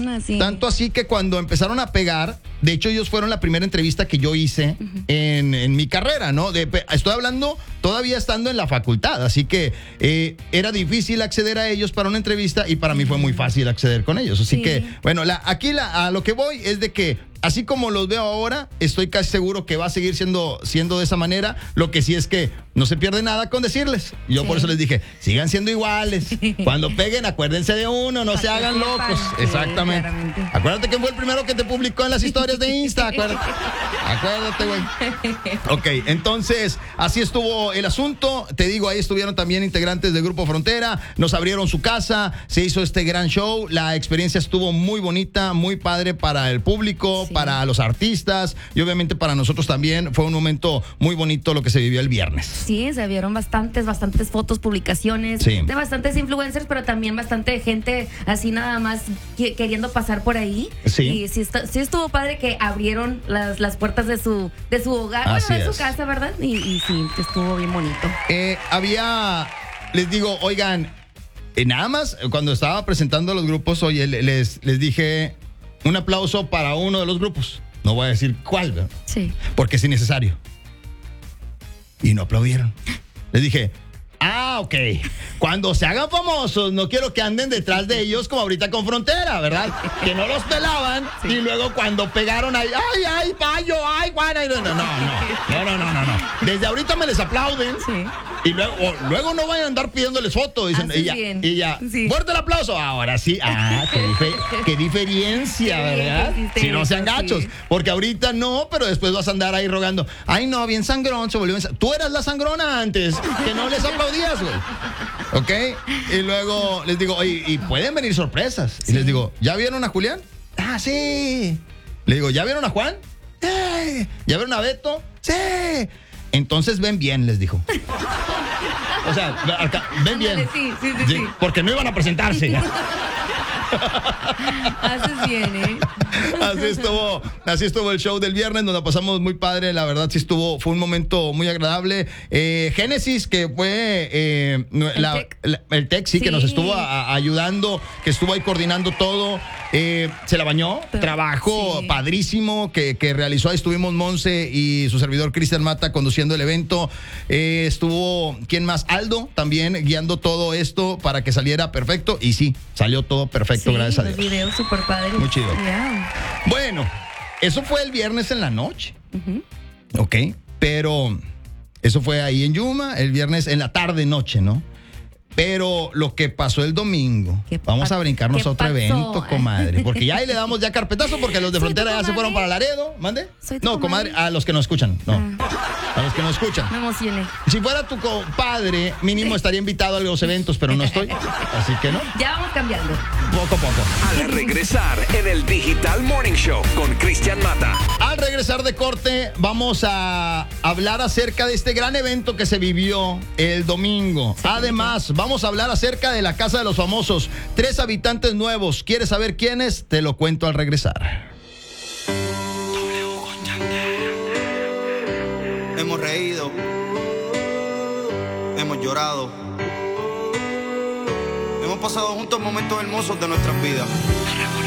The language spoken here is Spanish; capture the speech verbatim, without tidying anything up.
persona, sí. Tanto así que cuando empezaron a pegar, de hecho ellos fueron la primera entrevista que yo hice uh-huh. en, en mi carrera, ¿no? De, estoy hablando todavía estando en la facultad, así que eh, era difícil acceder a ellos para una entrevista y para mí fue muy fácil acceder con ellos. Así sí. que, bueno, la, aquí la, a lo que voy es de que así como los veo ahora, estoy casi seguro que va a seguir siendo, siendo de esa manera. Lo que sí es que no se pierde nada con decirles. Yo sí. por eso les dije, sigan siendo iguales. Sí. Cuando peguen, acuérdense de uno, no Para se hagan locos. Sí, exactamente. Claramente. Acuérdate que fue el primero que te publicó en las historias de Insta. Acuérdate, acuérdate, güey. Ok, entonces, así estuvo el asunto. Te digo, ahí estuvieron también integrantes del Grupo Frontera. Nos abrieron su casa, se hizo este gran show. La experiencia estuvo muy bonita, muy padre para el público. Sí. Para los artistas y obviamente para nosotros también fue un momento muy bonito lo que se vivió el viernes. Sí, se vieron bastantes, bastantes fotos, publicaciones sí. de bastantes influencers, pero también bastante gente así nada más que, queriendo pasar por ahí. Sí. Y sí, está, sí estuvo padre que abrieron las, las puertas de su, de su hogar, así bueno, de es. su casa, ¿verdad? Y, y sí, estuvo bien bonito. Eh, había, les digo, oigan, eh, nada más cuando estaba presentando a los grupos, oye, les, les dije... Un aplauso para uno de los grupos. No voy a decir cuál, ¿verdad? Sí. Porque es innecesario. Y no aplaudieron. Les dije, ah, ok. Cuando se hagan famosos, no quiero que anden detrás de ellos como ahorita con Frontera, ¿verdad? Que no los pelaban sí. y luego cuando pegaron ahí, ay, ay, payo, ay, guana. No, no, no, no, no, no, no, no. Desde ahorita me les aplauden. Sí. Y luego, luego no vayan a andar pidiéndoles fotos. Dicen, y ya, y ya, sí. fuerte el aplauso. Ahora sí, ah, qué, dife- qué diferencia, ¿verdad? Si no sean gachos. Sí. Porque ahorita no, pero después vas a andar ahí rogando. Ay, no, bien sangrón, se volvió. Sang- Tú eras la sangrona antes, que no les aplaudías, güey. ¿Ok? Y luego les digo, oye, y pueden venir sorpresas. Sí. Y les digo, ¿ya vieron a Julián? Ah, sí. Le digo, ¿ya vieron a Juan? Sí. ¿Ya vieron a Beto? Sí. Entonces ven bien, les dijo. O sea, acá, ven bien. Sí, sí, sí, sí, sí. porque no iban a presentarse. Haces bien, ¿eh? Así estuvo, así estuvo el show del viernes, nos la pasamos muy padre, la verdad sí estuvo, fue un momento muy agradable. Eh, Génesis, que fue eh, el, la, tech. La, el tech, sí, sí, que nos estuvo a, a ayudando, que estuvo ahí coordinando todo. Eh, se la bañó, Pero, trabajo sí. padrísimo que, que realizó. Ahí estuvimos Monse y su servidor Cristian Mata conduciendo el evento. Eh, estuvo, ¿quién más? Aldo también guiando todo esto para que saliera perfecto. Y sí, salió todo perfecto, sí, gracias a Dios. Los videos súper padres. Muy chido. Yeah. Bueno, eso fue el viernes en la noche. Uh-huh. Ok, pero eso fue ahí en Yuma, el viernes en la tarde-noche, ¿no? Pero lo que pasó el domingo, vamos a brincarnos a otro pasó? evento, comadre. Porque ya ahí le damos ya carpetazo porque los de Soy Frontera ya se fueron para Laredo. ¿Mande? Soy tu no, comadre, a los que nos escuchan. No, ah. a los que nos escuchan. Me emocioné. Si fuera tu compadre, mínimo estaría invitado a los eventos, pero no estoy. Así que no. Ya vamos cambiando. Poco a poco. Al regresar en el Digital Morning Show con Cristian Mata. Al regresar de corte, vamos a hablar acerca de este gran evento que se vivió el domingo. Sí, Además, sí. vamos a hablar acerca de la Casa de los Famosos. Tres habitantes nuevos. ¿Quieres saber quiénes? Te lo cuento al regresar. Hemos reído. Hemos llorado. Hemos pasado juntos momentos hermosos de nuestras vidas.